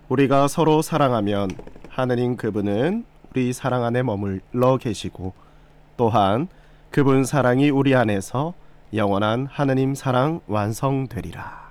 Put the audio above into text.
우리가 서로 사랑하면 하느님 그분은 우리 사랑 안에 머물러 계시고 또한 그분 사랑이 우리 안에서 영원한 하느님 사랑 완성되리라.